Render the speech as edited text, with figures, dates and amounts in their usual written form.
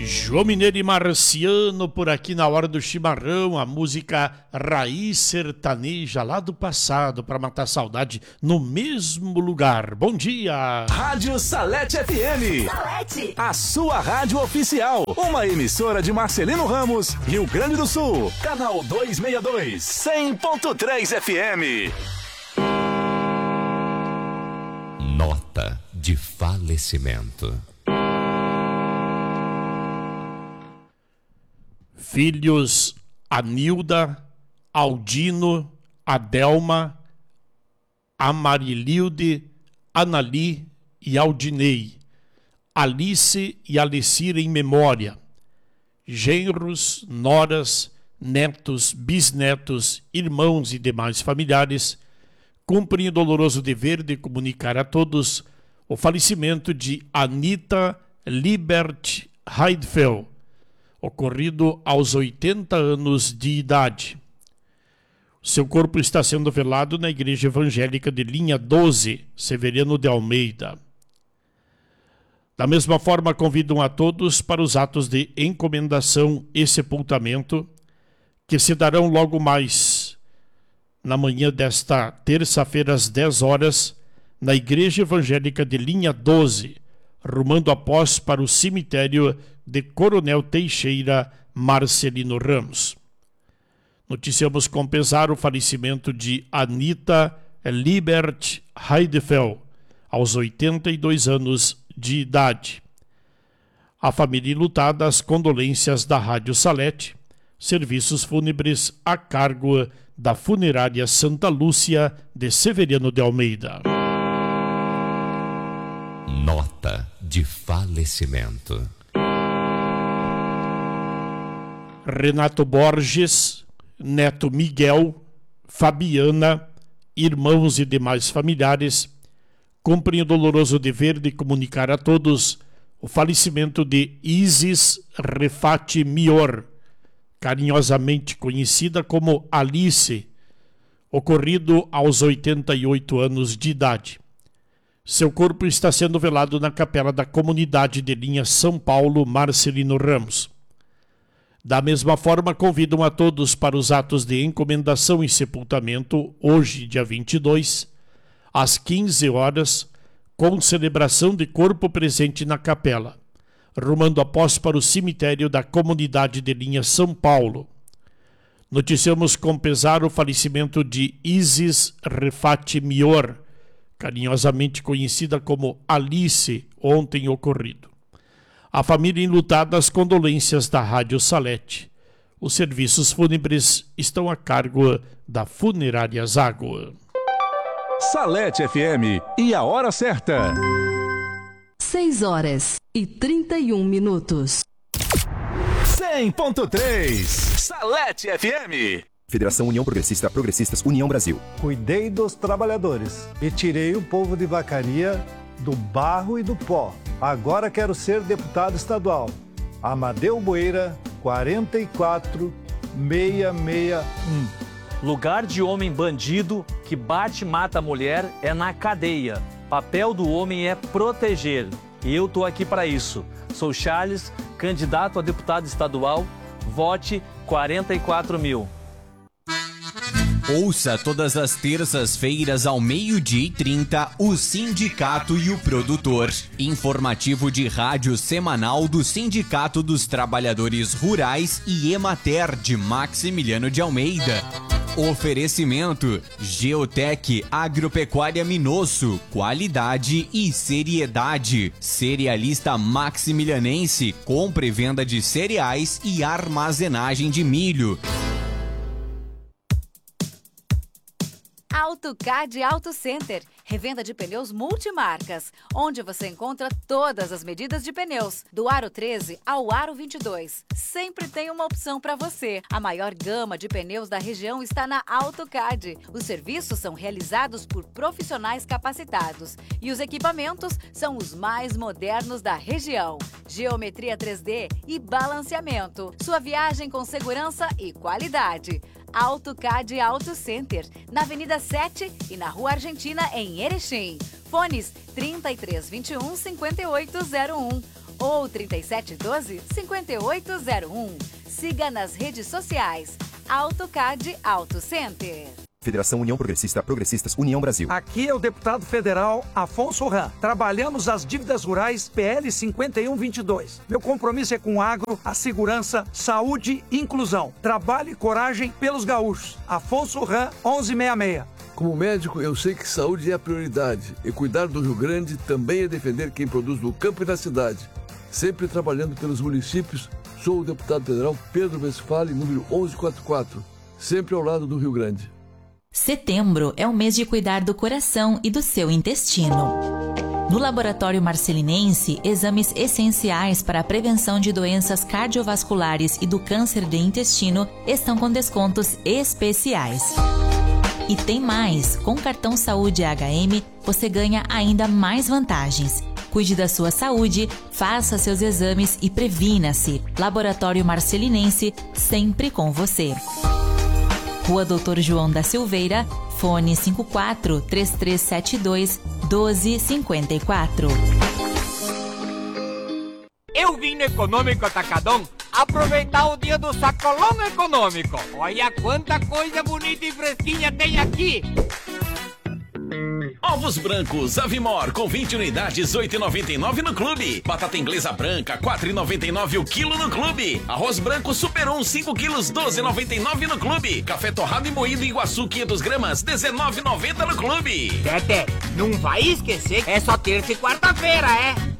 João Mineiro e Marciano por aqui na hora do chimarrão, a música raiz sertaneja lá do passado para matar saudade no mesmo lugar. Bom dia! Rádio Salete FM, Salete, a sua rádio oficial, uma emissora de Marcelino Ramos, Rio Grande do Sul, canal 262, 100.3 FM. Nota de falecimento. Filhos Anilda, Aldino, Adelma, Amarililde, Anali e Aldinei, Alice e Alecir em memória, genros, noras, netos, bisnetos, irmãos e demais familiares, cumprem o doloroso dever de comunicar a todos o falecimento de Anita Libert Heidfeld, ocorrido aos 80 anos de idade. Seu corpo está sendo velado na Igreja Evangélica de Linha 12, Severiano de Almeida. Da mesma forma, convidam a todos para os atos de encomendação e sepultamento, que se darão logo mais, na manhã desta terça-feira, às 10 horas, na Igreja Evangélica de Linha 12, rumando após para o cemitério de Coronel Teixeira Marcelino Ramos. Noticiamos com pesar o falecimento de Anita Libert Heidfeld, aos 82 anos de idade. A família enlutada, as condolências da Rádio Salete, serviços fúnebres a cargo da Funerária Santa Lúcia de Severiano de Almeida. Nota de falecimento. Renato Borges, neto Miguel, Fabiana, irmãos e demais familiares, cumprem o doloroso dever de comunicar a todos o falecimento de Isis Refati Mior, carinhosamente conhecida como Alice, ocorrido aos 88 anos de idade. Seu corpo está sendo velado na capela da comunidade de Linha São Paulo Marcelino Ramos. Da mesma forma, convidam a todos para os atos de encomendação e sepultamento, hoje, dia 22, às 15 horas, com celebração de corpo presente na capela, rumando após para o cemitério da comunidade de Linha São Paulo. Noticiamos com pesar o falecimento de Isis Refati Mior, carinhosamente conhecida como Alice, ontem ocorrido. A família enlutada, as condolências da Rádio Salete. Os serviços fúnebres estão a cargo da Funerária Zago. Salete FM e a hora certa. 6 horas e 31 minutos. 100.3 Salete FM. Federação União Progressista, Progressistas União Brasil. Cuidei dos trabalhadores e tirei o povo de Vacaria do barro e do pó. Agora quero ser deputado estadual. Amadeu Boeira, 44661. Lugar de homem bandido que bate e mata a mulher é na cadeia. Papel do homem é proteger. E eu tô aqui para isso. Sou Charles, candidato a deputado estadual. Vote 44.000. Ouça todas as terças-feiras ao 12:30 o Sindicato e o Produtor. Informativo de rádio semanal do Sindicato dos Trabalhadores Rurais e Emater de Maximiliano de Almeida. Oferecimento Geotec Agropecuária Minosso, qualidade e seriedade. Cerealista Maximilianense, compra e venda de cereais e armazenagem de milho. AutoCAD Auto Center, revenda de pneus multimarcas, onde você encontra todas as medidas de pneus, do aro 13 ao aro 22. Sempre tem uma opção para você. A maior gama de pneus da região está na AutoCAD. Os serviços são realizados por profissionais capacitados e os equipamentos são os mais modernos da região. Geometria 3D e balanceamento. Sua viagem com segurança e qualidade. AutoCAD Auto Center, na Avenida 7 e na Rua Argentina, em Erechim. Fones 3321-5801 ou 3712-5801. Siga nas redes sociais. AutoCAD Auto Center. Federação União Progressista, Progressistas, União Brasil. Aqui é o deputado federal Afonso Ram. Trabalhamos as dívidas rurais PL 5122. Meu compromisso é com o agro, a segurança, saúde e inclusão. Trabalho e coragem pelos gaúchos. Afonso Ram, 1166. Como médico, eu sei que saúde é a prioridade. E cuidar do Rio Grande também é defender quem produz no campo e na cidade. Sempre trabalhando pelos municípios, sou o deputado federal Pedro Westphalen, número 1144. Sempre ao lado do Rio Grande. Setembro é o mês de cuidar do coração e do seu intestino. No Laboratório Marcelinense, exames essenciais para a prevenção de doenças cardiovasculares e do câncer de intestino estão com descontos especiais. E tem mais! Com cartão Saúde HM, você ganha ainda mais vantagens. Cuide da sua saúde, faça seus exames e previna-se. Laboratório Marcelinense, sempre com você. Rua Doutor João da Silveira, fone 54-3372-1254. Eu vim no Econômico Atacadão aproveitar o dia do sacolão econômico. Olha quanta coisa bonita e fresquinha tem aqui. Ovos brancos Avimor com 20 unidades, 8,99 no clube. Batata inglesa branca, 4,99 o quilo no clube. Arroz branco Super 1, 5 quilos, 12,99 no clube. Café torrado e moído Iguaçu, 500 gramas, 19,90 no clube. Tete, não vai esquecer, é só terça e quarta-feira, é?